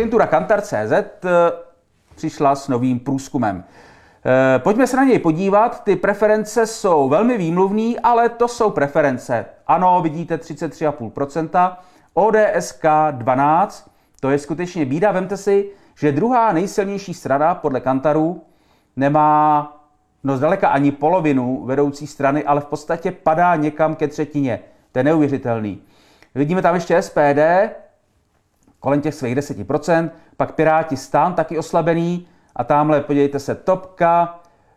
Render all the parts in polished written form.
agentura Kantar.cz přišla s novým průzkumem. Pojďme se na něj podívat, ty preference jsou velmi výmluvný, ale to jsou preference. Ano, vidíte 33,5%, ODSK 12%, to je skutečně bída. Vemte si, že druhá nejsilnější strana podle Kantaru nemá zdaleka ani polovinu vedoucí strany, ale v podstatě padá někam ke třetině. To je neuvěřitelný. Vidíme tam ještě SPD, kolem těch svých 10%, pak Piráti STAN taky oslabený a tamhle, podívejte se, Topka,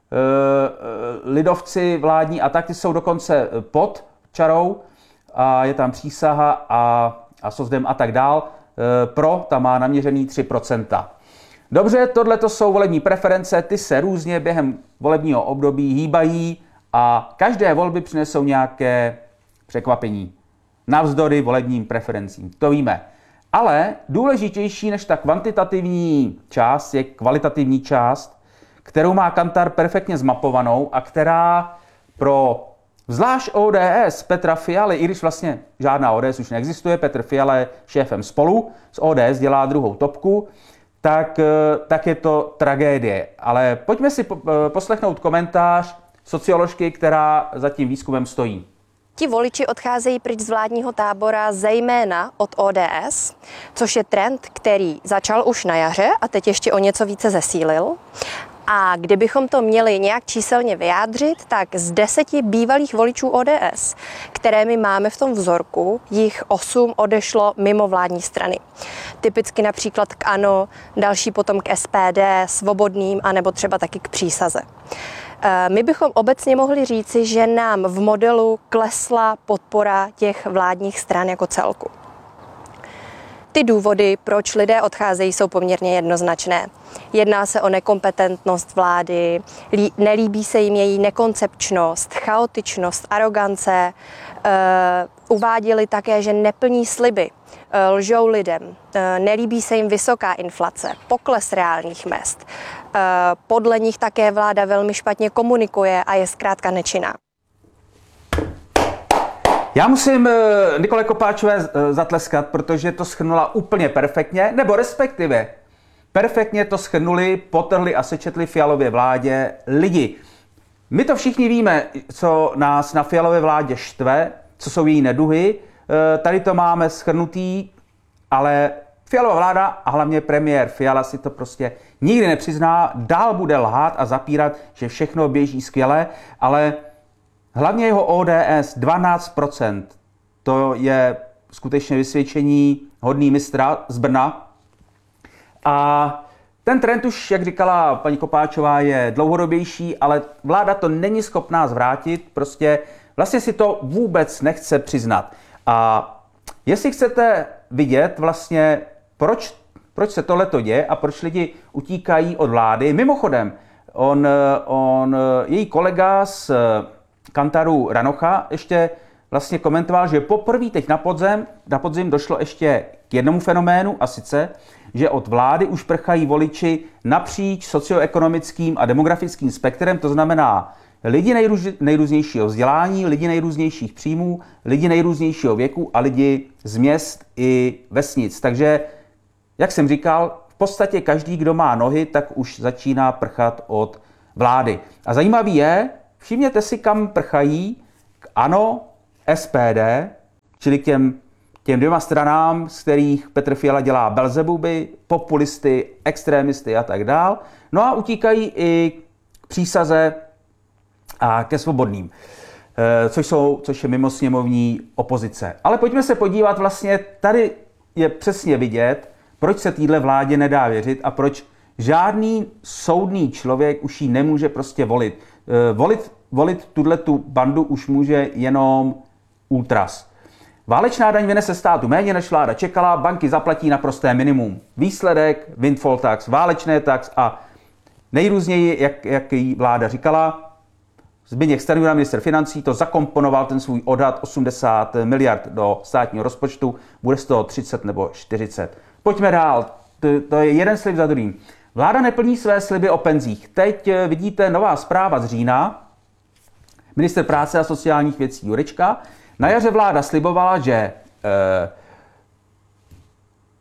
lidovci vládní a tak, ty jsou dokonce pod čarou a je tam Přísaha a Sozdem a tak dál. Pro, tam má naměřený 3%. Dobře, tohle to jsou volební preference, ty se různě během volebního období hýbají a každé volby přinesou nějaké překvapení. Navzdory volebním preferencím, to víme. Ale důležitější než ta kvantitativní část je kvalitativní část, kterou má Kantar perfektně zmapovanou a která pro zvlášť ODS Petra Fialy, i když vlastně žádná ODS už neexistuje, Petr Fiala je šéfem Spolu, z ODS dělá druhou topku, tak je to tragédie. Ale pojďme si poslechnout komentář socioložky, která za tím výzkumem stojí. Ti voliči odcházejí pryč z vládního tábora zejména od ODS, což je trend, který začal už na jaře a teď ještě o něco více zesílil. A kdybychom to měli nějak číselně vyjádřit, tak z 10 bývalých voličů ODS, které my máme v tom vzorku, jich 8 odešlo mimo vládní strany. Typicky například k ANO, další potom k SPD, Svobodným, anebo třeba taky k Přísaze. My bychom obecně mohli říci, že nám v modelu klesla podpora těch vládních stran jako celku. Ty důvody, proč lidé odcházejí, jsou poměrně jednoznačné. Jedná se o nekompetentnost vlády, nelíbí se jim její nekoncepčnost, chaotičnost, arogance. Uváděli také, že neplní sliby, lžou lidem, nelíbí se jim vysoká inflace, pokles reálných mezd. Podle nich také vláda velmi špatně komunikuje a je zkrátka nečinná. Já musím Nikole Kopáčové zatleskat, protože to shrnula úplně perfektně, nebo respektive perfektně to shrnuli, potrhli a sečetli Fialově vládě lidi. My to všichni víme, co nás na Fialově vládě štve, co jsou její neduhy. Tady to máme shrnutý, ale Fialova vláda a hlavně premiér Fiala si to prostě nikdy nepřizná, dál bude lhát a zapírat, že všechno běží skvěle, ale hlavně jeho ODS 12%, to je skutečně vysvědčení hodný mistra z Brna. A ten trend už, jak říkala paní Kopáčová, je dlouhodobější, ale vláda to není schopná zvrátit, prostě vlastně si to vůbec nechce přiznat. A jestli chcete vidět vlastně, proč se tohleto děje a proč lidi utíkají od vlády, mimochodem, její kolega z Kantaru Ranocha ještě vlastně komentoval, že poprvé teď na podzim došlo ještě k jednomu fenoménu, a sice, že od vlády už prchají voliči napříč socioekonomickým a demografickým spektrem, to znamená lidi nejrůznějšího vzdělání, lidi nejrůznějších příjmů, lidi nejrůznějšího věku a lidi z měst i vesnic. Takže, jak jsem říkal, v podstatě každý, kdo má nohy, tak už začíná prchat od vlády. A zajímavý je, všimněte si, kam prchají k ANO, SPD, čili k těm dvěma stranám, z kterých Petr Fiala dělá belzebuby, populisty, extrémisty a tak dál. No a utíkají i k Přísaze a ke Svobodným, což je mimosněmovní opozice. Ale pojďme se podívat, vlastně tady je přesně vidět, proč se téhle vládě nedá věřit a proč žádný soudný člověk už ji nemůže prostě volit. Volit tuhletu bandu už může jenom ultras. Válečná daň vynese státu méně, než vláda čekala, banky zaplatí naprosté minimum. Výsledek, windfall tax, válečné tax a nejrůzněji, jak jí vláda říkala, Zbyněk Stanjura, ministr financí, to zakomponoval ten svůj odhad 80 miliard do státního rozpočtu, bude z toho 30 nebo 40. Pojďme dál, to je jeden slib za druhým. Vláda neplní své sliby o penzích. Teď vidíte nová zpráva z října. Ministr práce a sociálních věcí Jurečka. Na jaře vláda slibovala, že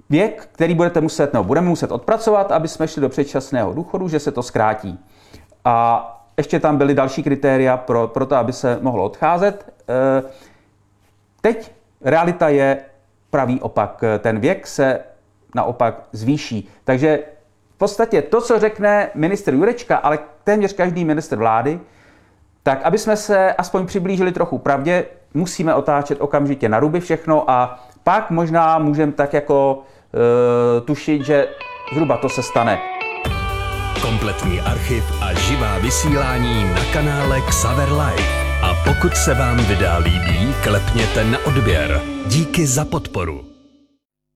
věk, který budeme muset odpracovat, aby jsme šli do předčasného důchodu, že se to zkrátí. A ještě tam byly další kritéria pro to, aby se mohlo odcházet. Teď realita je pravý opak. Ten věk se naopak zvýší. Takže v podstatě to, co řekne ministr Jurečka, ale téměř každý ministr vlády, tak aby jsme se aspoň přiblížili trochu pravdě, musíme otáčet okamžitě na ruby všechno a pak možná můžeme tak jako tušit, že zhruba to se stane. Kompletní archiv a živá vysílání na kanále Xaver Live. A pokud se vám videa líbí, klepněte na odběr. Díky za podporu.